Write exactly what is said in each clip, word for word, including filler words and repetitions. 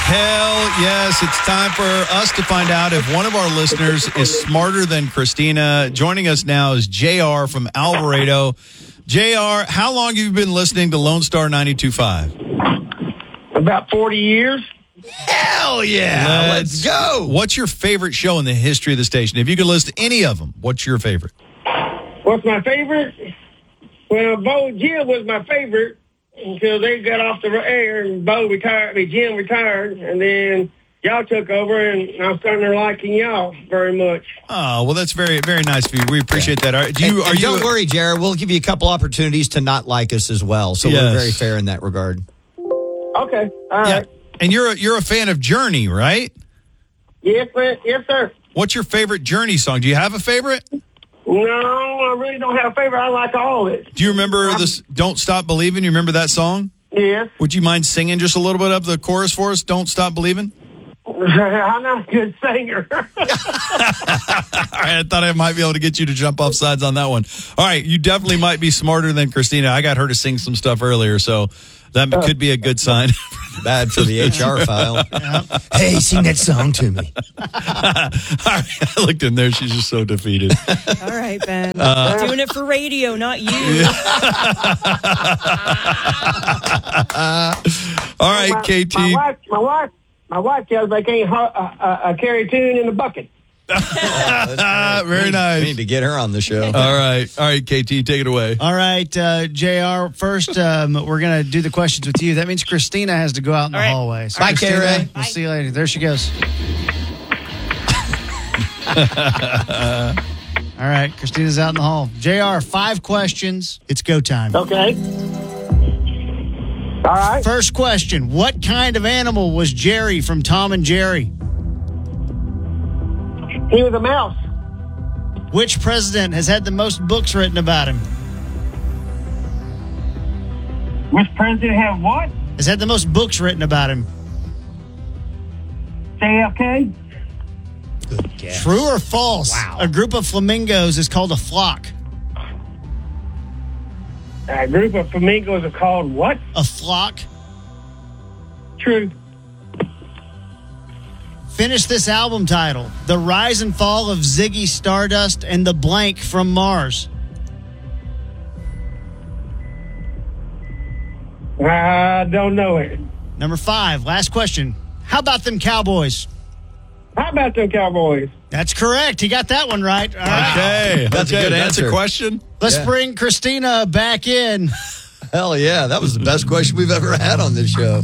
Hell yes. It's time for us to find out if one of our listeners is smarter than Christina. Joining us now is J R from Alvarado. J R, how long have you been listening to Lone Star ninety-two point five? About forty years. Hell yeah. Let's, let's go. What's your favorite show in the history of the station? If you could list any of them, what's your favorite? What's my favorite? Well, Bo Jim was my favorite until they got off the air and Bo retired, I mean, Jim retired, and then y'all took over, and I'm starting to liking y'all very much. Oh, well, that's very, very nice of you. We appreciate yeah. that. Do you, and, are and you, don't worry, Jared. We'll give you a couple opportunities to not like us as well, so yes. we're very fair in that regard. Okay, all right. Yeah. And you're a, you're a fan of Journey, right? Yes, yes, sir. What's your favorite Journey song? Do you have a favorite? No, I really don't have a favorite. I like all of it. Do you remember I'm, this Don't Stop Believing? You remember that song? Yes. Would you mind singing just a little bit of the chorus for us, Don't Stop Believing? I'm not a good singer. All right, I thought I might be able to get you to jump off sides on that one. All right, you definitely might be smarter than Christina. I got her to sing some stuff earlier, so that uh, could be a good sign. Bad for the H R file. Yeah. Hey, sing that song to me. All right, I looked in there. She's just so defeated. All right, Ben. Uh, doing it for radio, not you. Yeah. All right, my, K T. My wife, my wife, my wife tells me I can't uh, uh, carry a tune in the bucket. Yeah, very we, nice. We need to get her on the show. All right. All right, K T, take it away. All right, uh, J R, first um, we're going to do the questions with you. That means Christina has to go out in All the right. hallway. So Bye, Kara. We'll see you later. There she goes. All right, Christina's out in the hall. J R, five questions. It's go time. Okay. All right. First question. What kind of animal was Jerry from Tom and Jerry? He was a mouse. Which president has had the most books written about him? Which president have what? Has had the most books written about him? J F K? Good guess. True or false? Wow. A group of flamingos is called a flock. A group of flamingos are called what? A flock. True. Finish this album title. The Rise and Fall of Ziggy Stardust and the Blank from Mars. I don't know it. Number five, last question. How about them Cowboys? How about them Cowboys? That's correct. He got that one right. All right. Okay. That's okay, a good that's answer. a question. Let's Yeah. bring Christina back in. Hell yeah. That was the best question we've ever had on this show.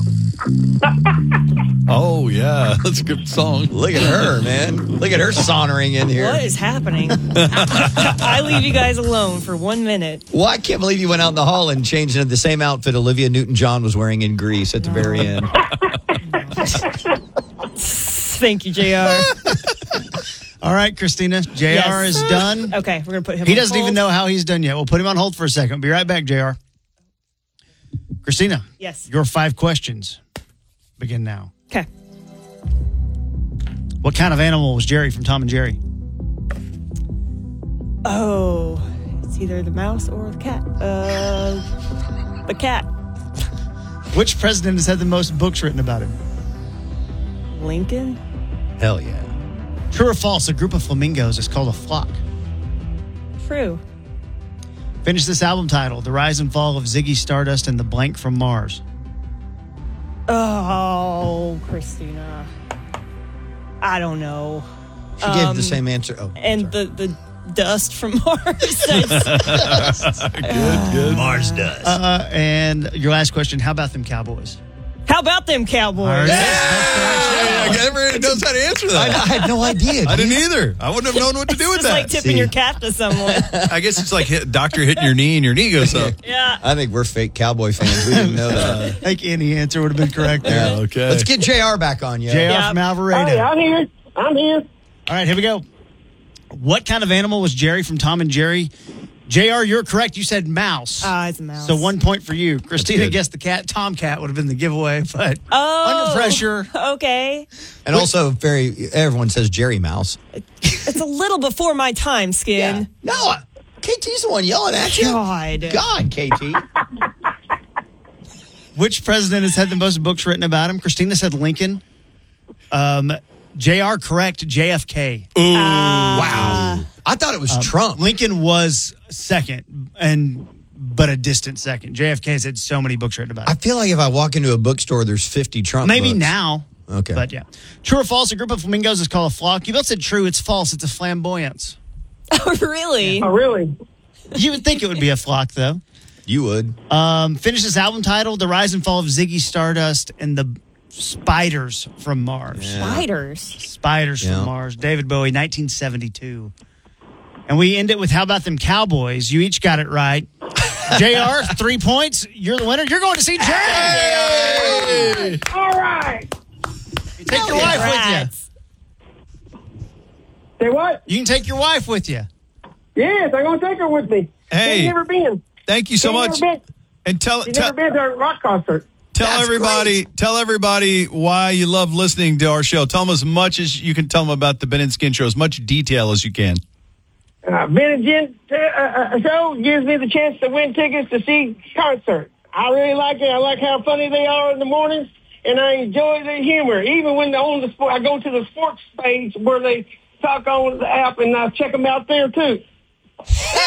Oh, yeah. That's a good song. Look at her, man. Look at her sauntering in here. What is happening? I leave you guys alone for one minute. Well, I can't believe you went out in the hall and changed into the same outfit Olivia Newton-John was wearing in Grease at the very end. Thank you, J R. All right, Christina. J R Yes. is done. Okay, we're going to put him He on doesn't hold. even know how he's done yet. We'll put him on hold for a second. Be right back, J R. Christina. Yes. Your five questions begin now. Okay. What kind of animal was Jerry from Tom and Jerry? Oh, it's either the mouse or the cat. Uh, the cat. Which president has had the most books written about him? Lincoln? Hell yeah. True or false? A group of flamingos is called a flock. True. Finish this album title. The Rise and Fall of Ziggy Stardust and the Blank from Mars. Oh, Christina. I don't know. She gave Um, the same answer. Oh, And sorry. the, the dust from Mars. That's- Good, good. Mars does. Uh, and your last question, how about them Cowboys? How about them Cowboys? All right. Hey, everyone knows how to answer I, I that. had no idea. I didn't either. I wouldn't have known what to do with It's that. like tipping See. your cap to someone. I guess it's like hit, doctor hitting your knee and your knee goes up. Yeah. I think we're fake Cowboy fans. We didn't know that. I think any answer would have been correct there. Yeah, okay. Let's get J R back on, yo. J R Yeah. from Alvarado. Hey, I'm here. I'm here. All right, here we go. What kind of animal was Jerry from Tom and Jerry? J R, you're correct. You said mouse. Ah, it's a mouse. So one point for you. Christina good. guessed the cat. Tomcat would have been the giveaway, but Oh. under pressure. Okay. And also, very everyone says Jerry Mouse. It's a little before my time, Skin. No, K T's the one yelling at you. God. God, K T. Which president has had the most books written about him? Christina said Lincoln. Um, J R correct. J F K. Ooh. Wow. I thought it was Trump. Lincoln was second, and but a distant second. J F K has had so many books written about it. I feel like if I walk into a bookstore, there's fifty Trump Maybe books. now. Okay. But yeah. True or false, a group of flamingos is called a flock. You both said true. It's false. It's a flamboyance. Oh, really? Oh, really? You would think it would be a flock, though. You would. Um, finish this album title, The Rise and Fall of Ziggy Stardust and the Spiders from Mars. Spiders. Spiders Yeah. from Mars. David Bowie, nineteen seventy-two. And we end it with How About Them Cowboys? You each got it right. J R, three points. You're the winner. You're going to see Jerry. Hey! All right. You take your wife with Congrats. Say what? you. You can take your wife with you. Yes, I'm going to take her with me. Hey. She's never been. Thank you so She's much. Never been. And tell She's tell, never been to a rock concert. tell That's everybody tell everybody why you love listening to our show. Tell them as much as you can tell them about the Ben and Skin show, as much detail as you can. Uh, Ben and Jen uh, uh, show gives me the chance to win tickets to see concert. I really like it. I like how funny they are in the mornings, and I enjoy their humor. Even when they're on the sport, I go to the sports page where they talk on the app, and I check them out there too.